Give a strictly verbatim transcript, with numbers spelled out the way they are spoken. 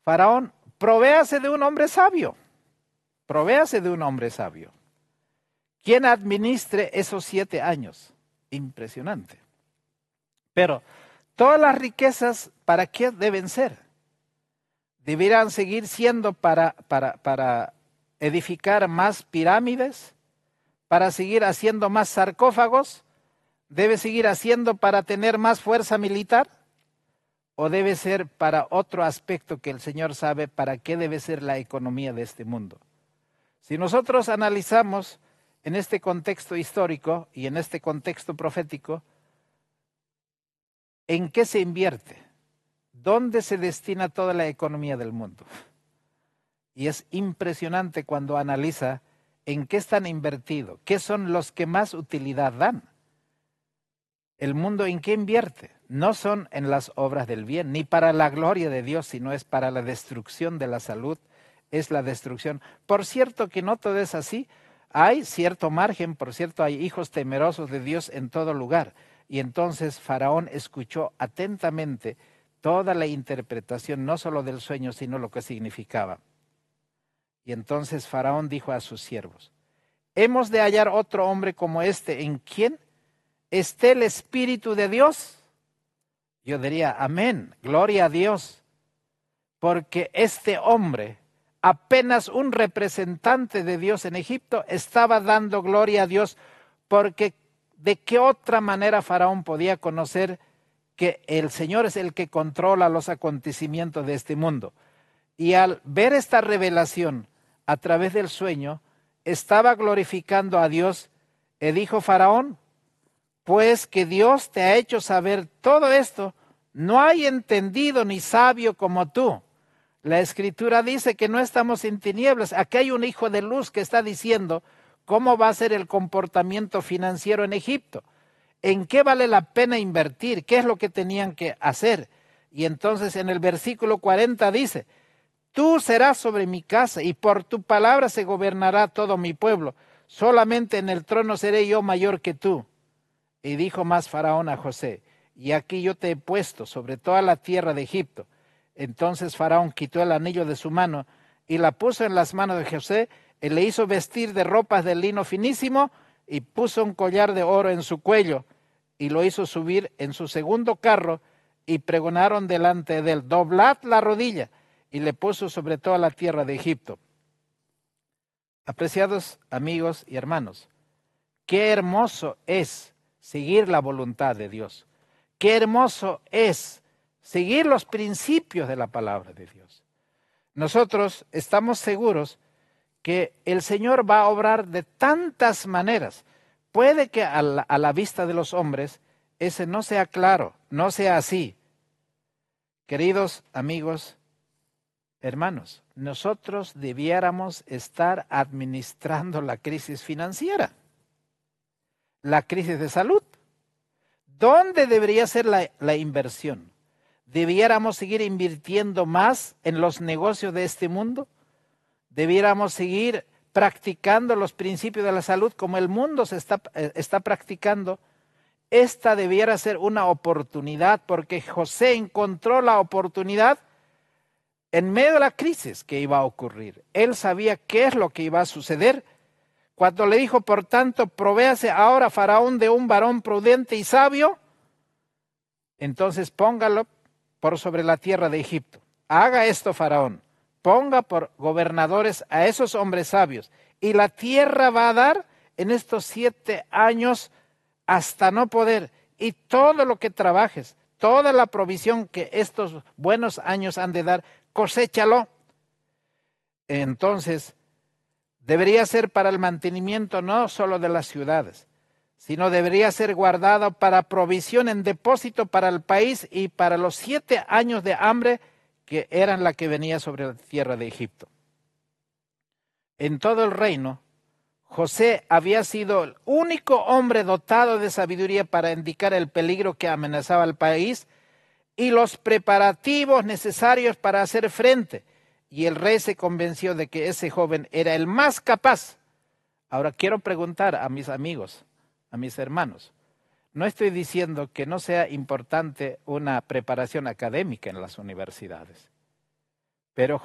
Faraón, provéase de un hombre sabio, provéase de un hombre sabio, quien administre esos siete años. Impresionante. Pero todas las riquezas, ¿para qué deben ser? ¿Deberían seguir siendo para, para, para edificar más pirámides? ¿Para seguir haciendo más sarcófagos? ¿Debe seguir haciendo para tener más fuerza militar? ¿O debe ser para otro aspecto que el Señor sabe para qué debe ser la economía de este mundo? Si nosotros analizamos en este contexto histórico y en este contexto profético, ¿en qué se invierte? ¿Dónde se destina toda la economía del mundo? Y es impresionante cuando analiza en qué están invertidos, qué son los que más utilidad dan. ¿El mundo en qué invierte? No son en las obras del bien, ni para la gloria de Dios, sino es para la destrucción de la salud, es la destrucción. Por cierto que no todo es así, hay cierto margen, por cierto, hay hijos temerosos de Dios en todo lugar. Y entonces Faraón escuchó atentamente toda la interpretación, no solo del sueño, sino lo que significaba. Y entonces Faraón dijo a sus siervos, hemos de hallar otro hombre como este, en quien esté el Espíritu de Dios. Yo diría, amén, gloria a Dios, porque este hombre, apenas un representante de Dios en Egipto, estaba dando gloria a Dios, porque ¿de qué otra manera Faraón podía conocer que el Señor es el que controla los acontecimientos de este mundo? Y al ver esta revelación a través del sueño, estaba glorificando a Dios y dijo Faraón, pues que Dios te ha hecho saber todo esto, no hay entendido ni sabio como tú. La Escritura dice que no estamos en tinieblas. Aquí hay un hijo de luz que está diciendo cómo va a ser el comportamiento financiero en Egipto. ¿En qué vale la pena invertir? ¿Qué es lo que tenían que hacer? Y entonces en el versículo cuarenta dice, tú serás sobre mi casa y por tu palabra se gobernará todo mi pueblo. Solamente en el trono seré yo mayor que tú. Y dijo más Faraón a José, y aquí yo te he puesto sobre toda la tierra de Egipto. Entonces Faraón quitó el anillo de su mano y la puso en las manos de José, y le hizo vestir de ropas de lino finísimo y puso un collar de oro en su cuello y lo hizo subir en su segundo carro y pregonaron delante de él, doblad la rodilla, y le puso sobre toda la tierra de Egipto. Apreciados amigos y hermanos, qué hermoso es seguir la voluntad de Dios. Qué hermoso es seguir los principios de la palabra de Dios. Nosotros estamos seguros que el Señor va a obrar de tantas maneras. Puede que a la, a la vista de los hombres ese no sea claro, no sea así. Queridos amigos, hermanos, nosotros debiéramos estar administrando la crisis financiera, la crisis de salud. ¿Dónde debería ser la, la inversión? ¿Debiéramos seguir invirtiendo más en los negocios de este mundo? ¿Debiéramos seguir practicando los principios de la salud como el mundo se está, eh, está practicando? Esta debiera ser una oportunidad porque José encontró la oportunidad en medio de la crisis que iba a ocurrir. Él sabía qué es lo que iba a suceder. Cuando le dijo, por tanto, provéase ahora Faraón de un varón prudente y sabio, entonces póngalo por sobre la tierra de Egipto. Haga esto Faraón, ponga por gobernadores a esos hombres sabios, y la tierra va a dar en estos siete años hasta no poder, y todo lo que trabajes, toda la provisión que estos buenos años han de dar, coséchalo. Entonces, debería ser para el mantenimiento no solo de las ciudades, sino debería ser guardado para provisión en depósito para el país y para los siete años de hambre que eran la que venía sobre la tierra de Egipto. En todo el reino, José había sido el único hombre dotado de sabiduría para indicar el peligro que amenazaba al país y los preparativos necesarios para hacer frente. Y el rey se convenció de que ese joven era el más capaz. Ahora quiero preguntar a mis amigos, a mis hermanos, no estoy diciendo que no sea importante una preparación académica en las universidades, Pero